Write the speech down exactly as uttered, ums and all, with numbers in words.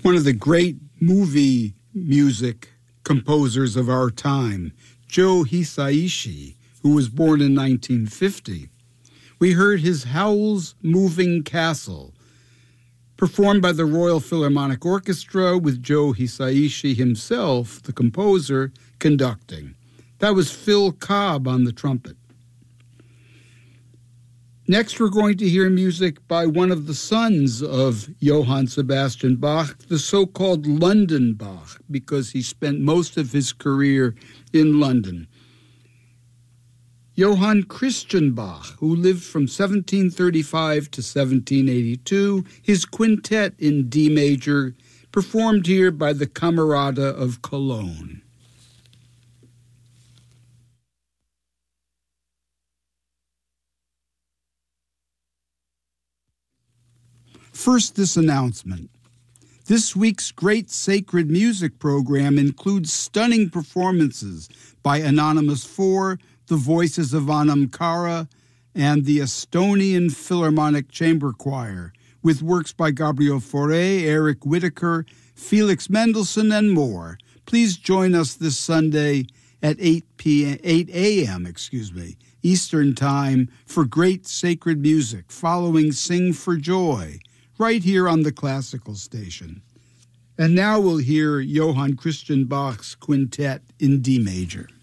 one of the great movie music composers of our time, Joe Hisaishi, who was born in nineteen fifty. We heard his Howl's Moving Castle, performed by the Royal Philharmonic Orchestra with Joe Hisaishi himself, the composer, conducting. That was Phil Cobb on the trumpet. Next, we're going to hear music by one of the sons of Johann Sebastian Bach, the so-called London Bach, because he spent most of his career in London. Johann Christian Bach, who lived from seventeen thirty-five to seventeen eighty-two, his quintet in D major, performed here by the Camerata of Cologne. First, this announcement. This week's Great Sacred Music program includes stunning performances by Anonymous four, the Voices of Anam Cara, and the Estonian Philharmonic Chamber Choir, with works by Gabriel Fauré, Eric Whittaker, Felix Mendelssohn, and more. Please join us this Sunday at eight a.m. excuse me, Eastern Time for Great Sacred Music, following Sing for Joy, right here on the Classical Station. And now we'll hear Johann Christian Bach's quintet in D major.